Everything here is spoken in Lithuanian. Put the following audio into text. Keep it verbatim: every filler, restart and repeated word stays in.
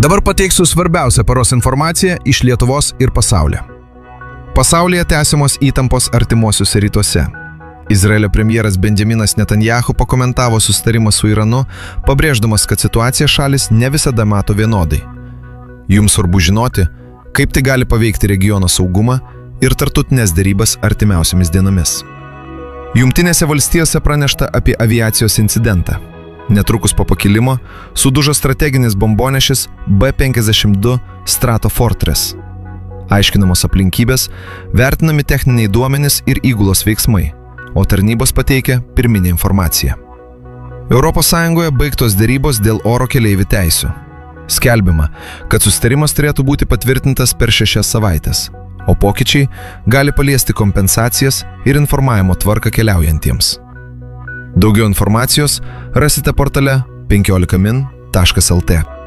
Dabar pateiksiu svarbiausią paros informaciją iš Lietuvos ir pasaulio. Pasaulyje tęsiamos įtampos artimuosiuose rytuose. Izraelio premjeras Benjaminas Netanyahu pakomentavo susitarimą su Iranu, pabrėždamas, kad situaciją šalis ne visada mato vienodai. Jums svarbu žinoti, kaip tai gali paveikti regiono saugumą ir tarptautines derybas artimiausiamis dienomis. Jungtinėse valstijose pranešta apie aviacijos incidentą. Netrukus po pakilimo sudužo strateginis bombonešis B penkiasdešimt du Stratofortress. Aiškinamos aplinkybės, vertinami techniniai duomenys ir įgulos veiksmai, o tarnybos pateikia pirminę informaciją. Europos Sąjungoje baigtos derybos dėl oro keleivių teisių. Skelbiama, kad susitarimas turėtų būti patvirtintas per šešias savaites, o pokyčiai gali paliesti kompensacijas ir informavimo tvarką keliaujantiems. Daugiau informacijos rasite portale penkiolika min taškas lt.